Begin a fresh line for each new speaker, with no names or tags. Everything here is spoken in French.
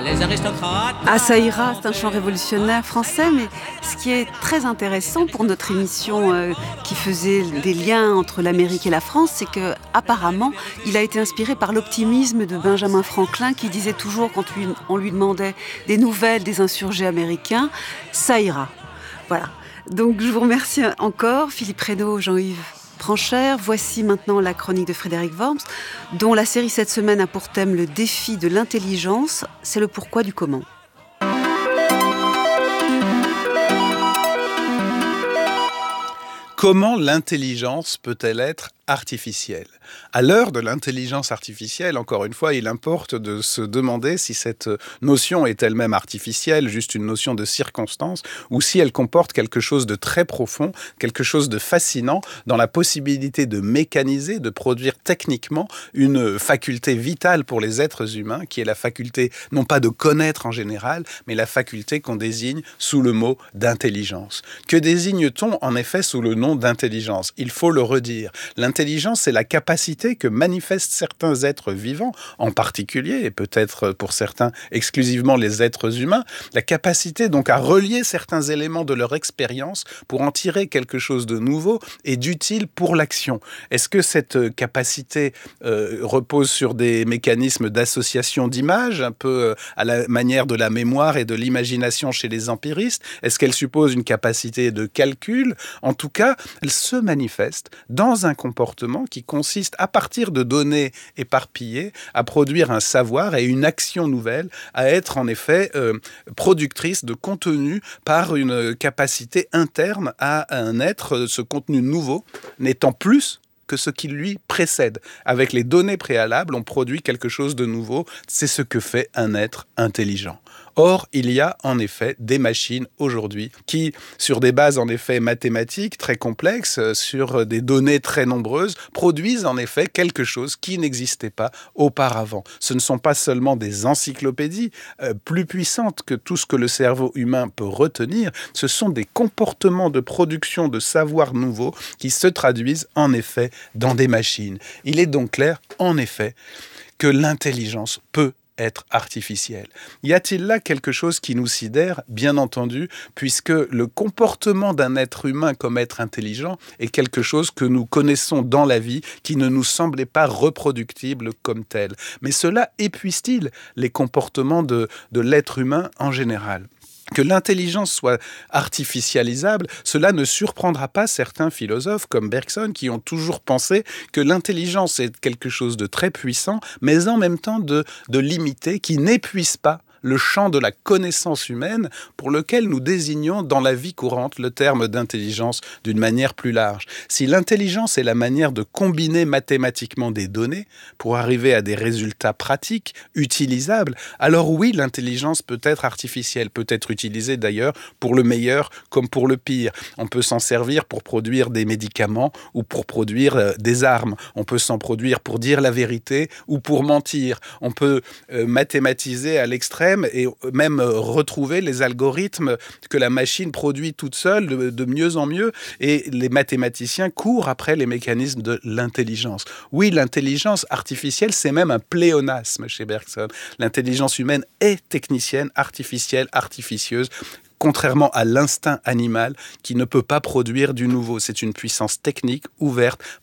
les aristocrates.
Ah, ça ira, c'est un chant révolutionnaire français, mais ce qui est très intéressant pour notre émission qui faisait des liens entre l'Amérique et la France, c'est que apparemment, il a été inspiré par l'optimisme de Benjamin Franklin qui disait toujours quand on lui demandait des nouvelles des insurgés américains, ça ira. Voilà. Donc je vous remercie encore, Philippe Reynaud, Jean-Yves Pranchère. Voici maintenant la chronique de Frédéric Worms, dont la série cette semaine a pour thème le défi de l'intelligence. C'est le pourquoi du comment.
Comment l'intelligence peut-elle être artificielle ? À l'heure de l'intelligence artificielle, encore une fois, il importe de se demander si cette notion est elle-même artificielle, juste une notion de circonstance, ou si elle comporte quelque chose de très profond, quelque chose de fascinant dans la possibilité de mécaniser, de produire techniquement une faculté vitale pour les êtres humains, qui est la faculté non pas de connaître en général, mais la faculté qu'on désigne sous le mot d'intelligence. Que désigne-t-on en effet sous le nom d'intelligence ? Il faut le redire. L'intelligence, c'est la capacité que manifestent certains êtres vivants, en particulier, et peut-être pour certains exclusivement les êtres humains, la capacité donc à relier certains éléments de leur expérience pour en tirer quelque chose de nouveau et d'utile pour l'action. Est-ce que cette capacité repose sur des mécanismes d'association d'images, un peu à la manière de la mémoire et de l'imagination chez les empiristes ? Est-ce qu'elle suppose une capacité de calcul ? En tout cas, elle se manifeste dans un comportement qui consiste, à partir de données éparpillées, à produire un savoir et une action nouvelle, à être en effet productrice de contenu par une capacité interne à un être, ce contenu nouveau n'étant plus que ce qui lui précède. Avec les données préalables, on produit quelque chose de nouveau. C'est ce que fait un être intelligent. Or, il y a en effet des machines aujourd'hui qui, sur des bases en effet mathématiques très complexes, sur des données très nombreuses, produisent en effet quelque chose qui n'existait pas auparavant. Ce ne sont pas seulement des encyclopédies plus puissantes que tout ce que le cerveau humain peut retenir, ce sont des comportements de production de savoir nouveau qui se traduisent en effet dans des machines. Il est donc clair, en effet, que l'intelligence peut être artificielle. Y a-t-il là quelque chose qui nous sidère ? Bien entendu, puisque le comportement d'un être humain comme être intelligent est quelque chose que nous connaissons dans la vie, qui ne nous semblait pas reproductible comme tel. Mais cela épuise-t-il les comportements de l'être humain en général ? Que l'intelligence soit artificialisable, cela ne surprendra pas certains philosophes comme Bergson qui ont toujours pensé que l'intelligence est quelque chose de très puissant, mais en même temps de limité, qui n'épuise pas le champ de la connaissance humaine pour lequel nous désignons dans la vie courante le terme d'intelligence d'une manière plus large. Si l'intelligence est la manière de combiner mathématiquement des données pour arriver à des résultats pratiques, utilisables, alors oui, l'intelligence peut être artificielle, peut être utilisée d'ailleurs pour le meilleur comme pour le pire. On peut s'en servir pour produire des médicaments ou pour produire des armes. On peut s'en produire pour dire la vérité ou pour mentir. On peut mathématiser à l'extrême et même retrouver les algorithmes que la machine produit toute seule de mieux en mieux. Et les mathématiciens courent après les mécanismes de l'intelligence. Oui, l'intelligence artificielle, c'est même un pléonasme chez Bergson. L'intelligence humaine est technicienne, artificielle, artificieuse, contrairement à l'instinct animal qui ne peut pas produire du nouveau. C'est une puissance technique, ouverte,